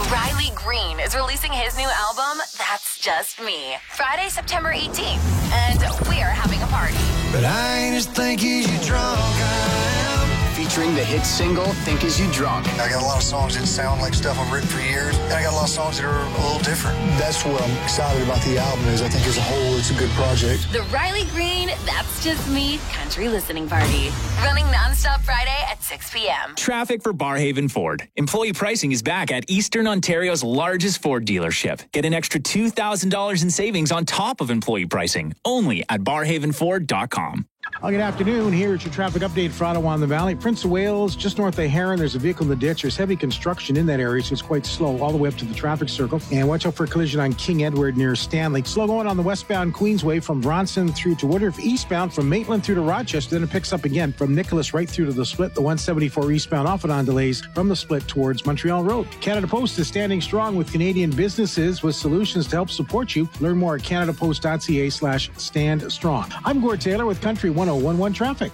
Riley Green is releasing his new album, That's Just Me, Friday, September 18th. And we're having a party. But I ain't as think as you drunk I am. Featuring the hit single, Think As You Drunk. I got a lot of songs that sound like stuff I've written for years, and I got a lot of songs that are a little different. That's what I'm excited about the album is I think as a whole it's a good project. The Riley Green, That's Just Me country listening party. Running nonstop Friday at 6 p.m. Traffic for Barhaven Ford. Employee pricing is back at Eastern Ontario's largest Ford dealership. Get an extra $2,000 in savings on top of employee pricing, only at barhavenford.com. Well, good afternoon. Here's your traffic update for Ottawa and the Valley. Prince of Wales, just north of Heron, there's a vehicle in the ditch. There's heavy construction in that area, so it's quite slow all the way up to the traffic circle. And watch out for a collision on King Edward near Stanley. Slow going on the westbound Queensway from Bronson through to Woodruff, eastbound from Maitland through to Rochester. Then it picks up again from Nicholas right through to the split. The 174 eastbound off and on delays from the split towards Montreal Road. Canada Post is standing strong with Canadian businesses with solutions to help support you. Learn more at canadapost.ca/stand strong. I'm Gord Taylor with Country 1011 Traffic.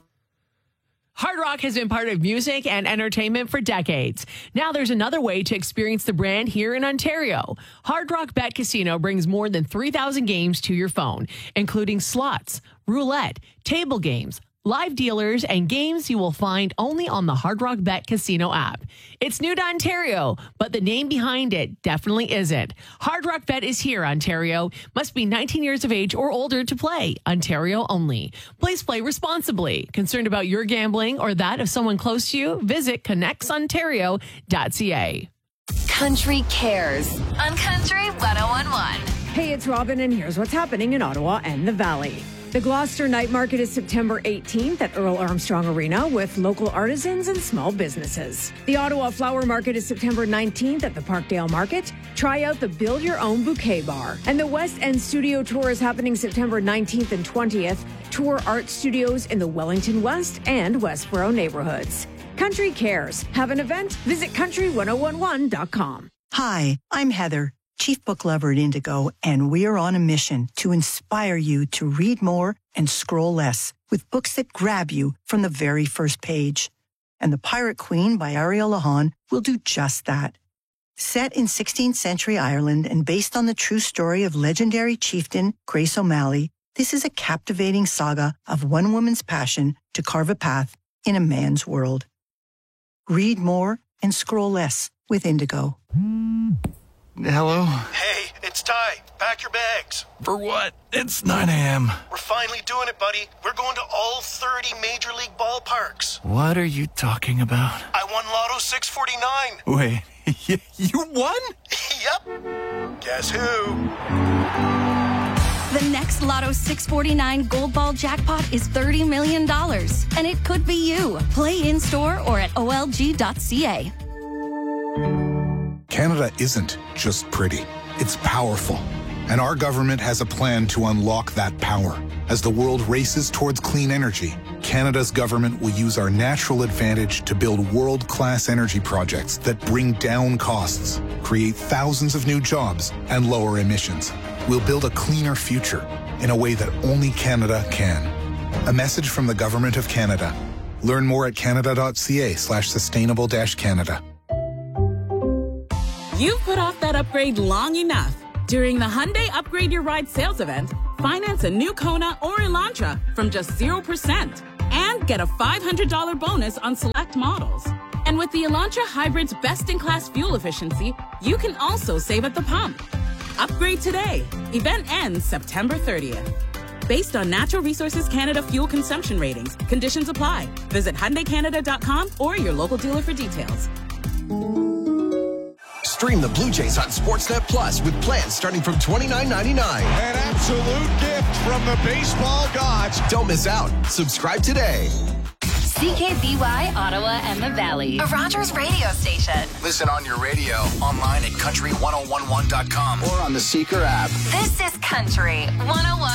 Hard Rock has been part of music and entertainment for decades. Now there's another way to experience the brand here in Ontario. Hard Rock Bet Casino brings more than 3,000 games to your phone, including slots, roulette, table games, live dealers, and games you will find only on the Hard Rock Bet Casino app. It's new to Ontario, but the name behind it definitely isn't. Hard Rock Bet is here, Ontario. Must be 19 years of age or older to play. Ontario only. Please play responsibly. Concerned about your gambling or that of someone close to you? Visit connectsontario.ca. Country Cares on Country 1011. Hey, it's Robin, and here's what's happening in Ottawa and the Valley. The Gloucester Night Market is September 18th at Earl Armstrong Arena with local artisans and small businesses. The Ottawa Flower Market is September 19th at the Parkdale Market. Try out the Build Your Own Bouquet Bar. And the West End Studio Tour is happening September 19th and 20th. Tour art studios in the Wellington West and Westboro neighborhoods. Country Cares. Have an event? Visit country1011.com. Hi, I'm Heather, Chief Book Lover at Indigo, and we are on a mission to inspire you to read more and scroll less with books that grab you from the very first page. And The Pirate Queen by Ariel Lahan will do just that. Set in 16th century Ireland and based on the true story of legendary chieftain Grace O'Malley, this is a captivating saga of one woman's passion to carve a path in a man's world. Read more and scroll less with Indigo. Hello? Hey, it's Ty. Pack your bags. For what? It's 9 a.m. We're finally doing it, buddy. We're going to all 30 Major League ballparks. What are you talking about? I won Lotto 649. Wait, you won? Yep. Guess who? The next Lotto 649 Gold Ball jackpot is $30 million, and it could be you. Play in-store or at olg.ca. Canada isn't just pretty, it's powerful. And our government has a plan to unlock that power. As the world races towards clean energy, Canada's government will use our natural advantage to build world-class energy projects that bring down costs, create thousands of new jobs, and lower emissions. We'll build a cleaner future in a way that only Canada can. A message from the Government of Canada. Learn more at canada.ca/sustainable-Canada. You've put off that upgrade long enough. During the Hyundai Upgrade Your Ride sales event, finance a new Kona or Elantra from just 0% and get a $500 bonus on select models. And with the Elantra Hybrid's best-in-class fuel efficiency, you can also save at the pump. Upgrade today. Event ends September 30th. Based on Natural Resources Canada fuel consumption ratings, conditions apply. Visit HyundaiCanada.com or your local dealer for details. Stream the Blue Jays on Sportsnet Plus with plans starting from $29.99. An absolute gift from the baseball gods. Don't miss out. Subscribe today. CKBY Ottawa and the Valley, a Rogers radio station. Listen on your radio, online at country1011.com, or on the Seeker app. This is Country 101.